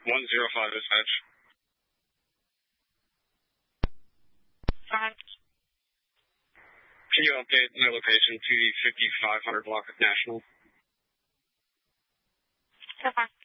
105 dispatch. Can you update my location to the 5500 block of National? So far.